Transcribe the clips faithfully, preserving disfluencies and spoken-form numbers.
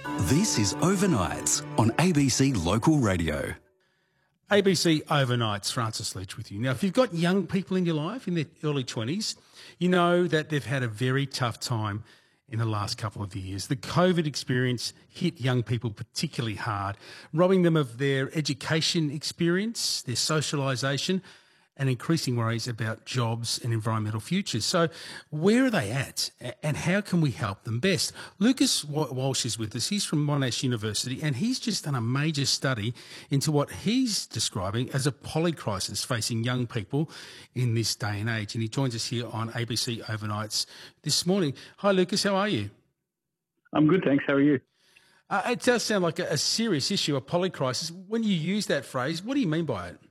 This is Overnights on A B C Local Radio. A B C Overnights, Francis Leach with you. Now, if you've got young people in your life in their early twenties, you know that they've had a very tough time in the last couple of years. The COVID experience hit young people particularly hard, robbing them of their education experience, their socialisation, and increasing worries about jobs and environmental futures. So where are they at and how can we help them best? Lucas Walsh is with us. He's from Monash University and he's just done a major study into what he's describing as a polycrisis facing young people in this day and age. And he joins us here on A B C Overnights this morning. Hi, Lucas. How are you? I'm good, thanks. How are you? Uh, it does sound like a, a serious issue, a polycrisis. When you use that phrase, what do you mean by it?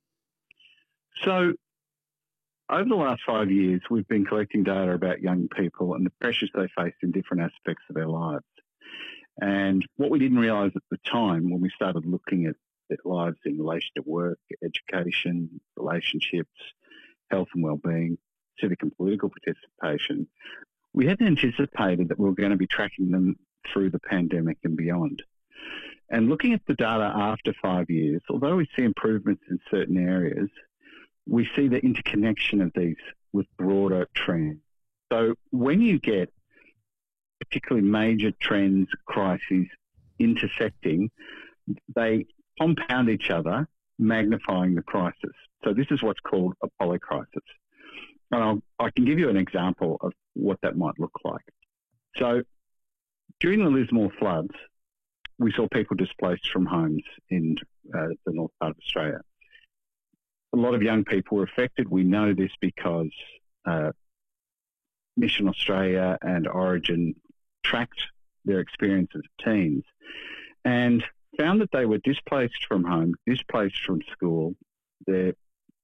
So, over the last five years, we've been collecting data about young people and the pressures they face in different aspects of their lives. And what we didn't realise at the time when we started looking at their lives in relation to work, education, relationships, health and wellbeing, civic and political participation, we hadn't anticipated that we were going to be tracking them through the pandemic and beyond. And looking at the data after five years, although we see improvements in certain areas, we see the interconnection of these with broader trends. So when you get particularly major trends, crises intersecting, they compound each other, magnifying the crisis. So this is what's called a polycrisis. And I'll, I can give you an example of what that might look like. So during the Lismore floods, we saw people displaced from homes in uh, the north part of Australia. A lot of young people were affected. We know this because uh, Mission Australia and Origin tracked their experience as teens and found that they were displaced from home, displaced from school, their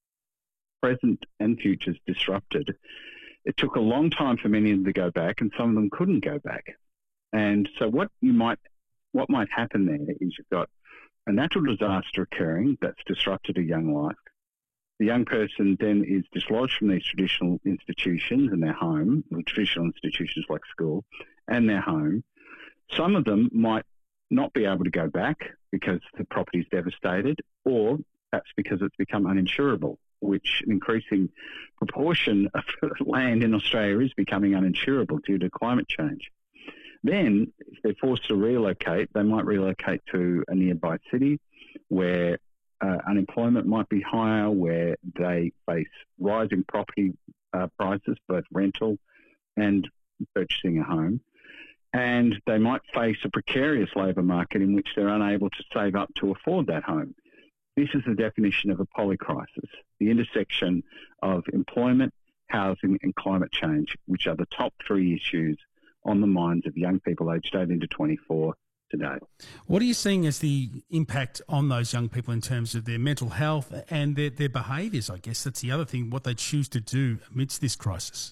present and futures disrupted. It took a long time for many of them to go back, and some of them couldn't go back. And so what you might, what might happen there is you've got a natural disaster occurring that's disrupted a young life. The young person then is dislodged from these traditional institutions and their home, or traditional institutions like school, and their home. Some of them might not be able to go back because the property is devastated, or perhaps because it's become uninsurable, which an increasing proportion of land in Australia is becoming uninsurable due to climate change. Then, if they're forced to relocate, they might relocate to a nearby city where Uh, unemployment might be higher, where they face rising property uh, prices, both rental and purchasing a home. And they might face a precarious labour market in which they're unable to save up to afford that home. This is the definition of a polycrisis, the intersection of employment, housing and climate change, which are the top three issues on the minds of young people aged eighteen to twenty-four today. What are you seeing as the impact on those young people in terms of their mental health and their, their behaviours, I guess? That's the other thing, what they choose to do amidst this crisis.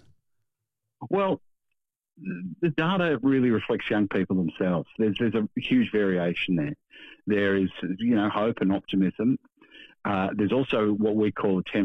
Well, the data really reflects young people themselves. There's, there's a huge variation there. There is, you know, hope and optimism. Uh, there's also what we call a